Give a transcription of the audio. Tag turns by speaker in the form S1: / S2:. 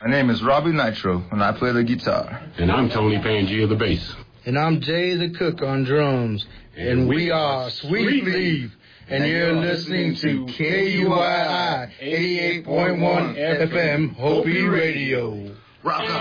S1: My name is Robbie Nitro, and I play the guitar.
S2: And I'm Tony Pangea, the bass.
S3: And I'm Jay the Cook on drums. And we are Sweet Leaf. And you're listening to KUII 88.1 FM Hopi Radio.
S1: Rock on.